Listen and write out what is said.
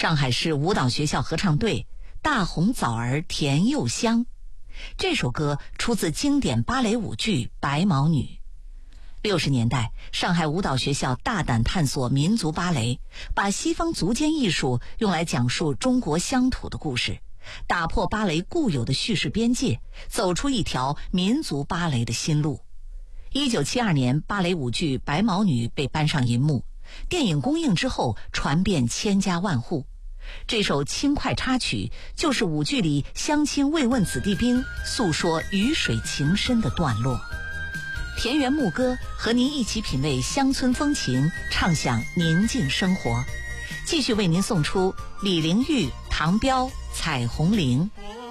上海市舞蹈学校合唱队《大红枣儿甜又香》。这首歌出自经典芭蕾舞剧《白毛女》。60年代，上海舞蹈学校大胆探索民族芭蕾，把西方足尖艺术用来讲述中国乡土的故事，打破芭蕾固有的叙事边界，走出一条民族芭蕾的新路。1972年，芭蕾舞剧《白毛女》被搬上银幕，电影公映之后传遍千家万户。这首轻快插曲就是舞剧里乡亲慰问子弟兵，诉说鱼水情深的段落。田园牧歌和您一起品味乡村风情，畅享宁静生活。继续为您送出李玲玉、唐彪《彩虹铃》。